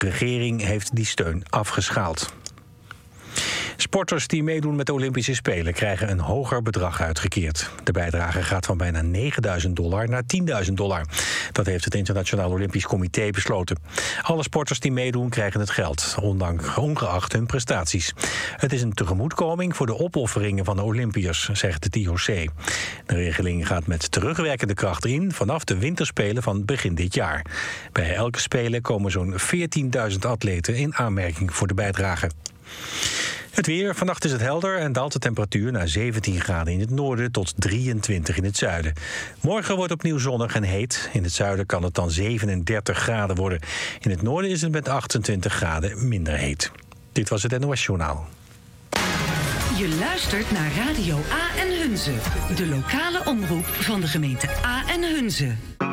regering heeft die steun afgeschaald. Sporters die meedoen met de Olympische Spelen krijgen een hoger bedrag uitgekeerd. De bijdrage gaat van bijna $9.000 naar $10.000. Dat heeft het Internationaal Olympisch Comité besloten. Alle sporters die meedoen krijgen het geld, ongeacht hun prestaties. Het is een tegemoetkoming voor de opofferingen van de Olympiërs, zegt het IOC. De regeling gaat met terugwerkende kracht in vanaf de winterspelen van begin dit jaar. Bij elke spelen komen zo'n 14.000 atleten in aanmerking voor de bijdrage. Het weer. Vannacht is het helder en daalt de temperatuur naar 17 graden in het noorden tot 23 in het zuiden. Morgen wordt opnieuw zonnig en heet. In het zuiden kan het dan 37 graden worden. In het noorden is het met 28 graden minder heet. Dit was het NOS Journaal. Je luistert naar Radio A en Hunze, de lokale omroep van de gemeente A en Hunze.